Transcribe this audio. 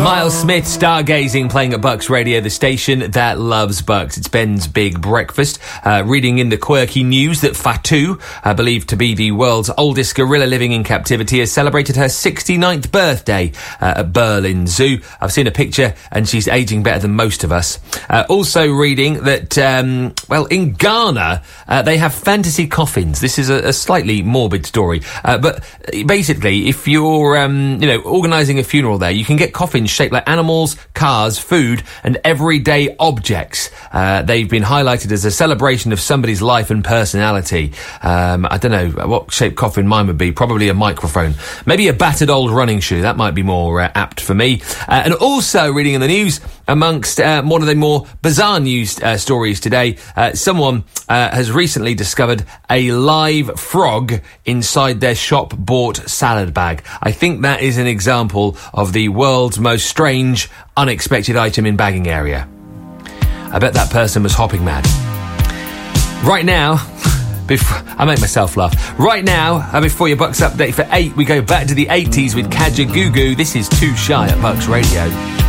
Miles Smith, Stargazing, playing at Bucks Radio, the station that loves Bucks. It's Ben's Big Breakfast. Reading in the quirky news that Fatou, believed to be the world's oldest gorilla living in captivity, has celebrated her 69th birthday at Berlin Zoo. I've seen a picture and she's ageing better than most of us. Also reading that, in Ghana, they have fantasy coffins. This is a slightly morbid story. But basically, if you're, organising a funeral there, you can get coffins shaped like animals, cars, food, and everyday objects. They've been highlighted as a celebration of somebody's life and personality. I don't know what shape coffin mine would be. Probably a microphone. Maybe a battered old running shoe. That might be more apt for me. And also reading in the news, amongst one of the more bizarre news stories today, someone has recently discovered a live frog inside their shop-bought salad bag. I think that is an example of the world's most strange, unexpected item in bagging area. I bet that person was hopping mad. Right now, I make myself laugh. Right now, before your Bucks update for 8, we go back to the 80s with Kaja Gugu. This is Too Shy at Bucks Radio.